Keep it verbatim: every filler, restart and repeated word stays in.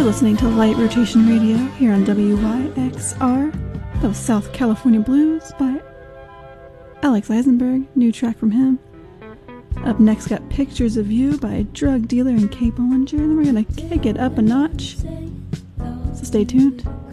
listening to Light Rotation Radio here on W Y X R. That was South California Blues by Alex Eisenberg, new track from him. Up next got Pictures of You by Drug Dealer and Kay Bollinger, and then we're going to kick it up a notch. So stay tuned.